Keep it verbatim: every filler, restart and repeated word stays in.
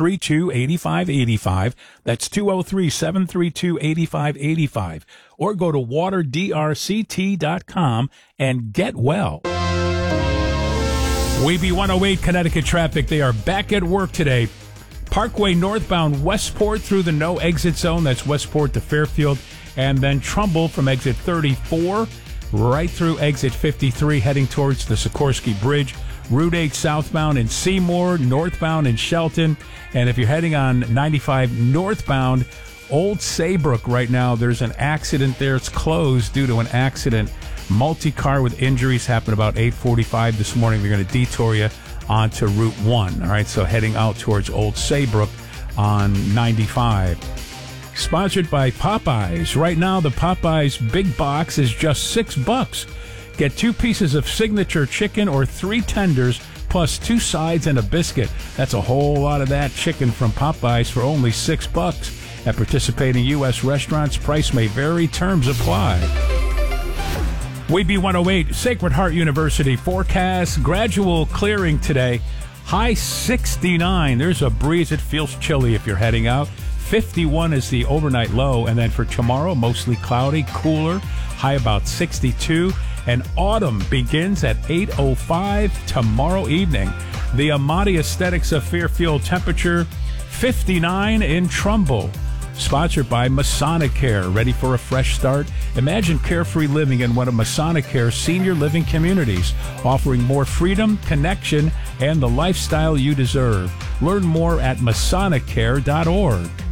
three two, eight five eight five. That's two oh three, seven three two, eight five eight five. Or go to water d r c t dot com and get well. W B one oh eight Connecticut traffic. They are back at work today. Parkway northbound Westport through the no exit zone. That's Westport to Fairfield. And then Trumbull from exit thirty-four right through exit fifty-three heading towards the Sikorsky Bridge. Route eight southbound in Seymour, northbound in Shelton. And if you're heading on ninety-five northbound, Old Saybrook right now, there's an accident there. It's closed due to an accident. Multi-car with injuries happened about eight forty-five this morning. They're going to detour you onto Route one. All right, so heading out towards Old Saybrook on ninety-five. Sponsored by Popeyes. Right now, the Popeyes Big Box is just six bucks. Get two pieces of signature chicken or three tenders plus two sides and a biscuit. That's a whole lot of that chicken from Popeyes for only six bucks. At participating U S restaurants, price may vary, terms apply. W B one oh eight, Sacred Heart University forecast, gradual clearing today. High sixty-nine. There's a breeze. It feels chilly if you're heading out. fifty-one is the overnight low. And then for tomorrow, mostly cloudy, cooler, high about sixty-two. And autumn begins at eight oh five tomorrow evening. The Amati Aesthetics of Fairfield temperature, fifty-nine in Trumbull. Sponsored by Masonicare. Ready for a fresh start? Imagine carefree living in one of Masonicare's senior living communities, offering more freedom, connection, and the lifestyle you deserve. Learn more at Masonicare dot org.